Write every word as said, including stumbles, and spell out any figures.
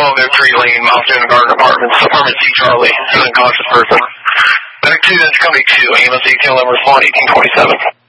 along their three lane, Milestone Garden Apartments, apartment C Charlie, an unconscious person. Medic two, that's coming two, ambulance detail number one, eighteen twenty-seven.